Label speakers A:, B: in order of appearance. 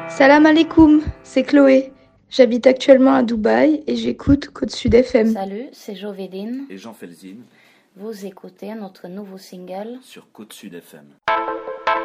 A: Salam alaikum, c'est Chloé. J'habite actuellement à Dubaï et j'écoute Côte Sud FM.
B: Salut, c'est Jovédine.
C: Et Jean Felzine
B: Vous écoutez notre nouveau single
C: sur Côte Sud FM.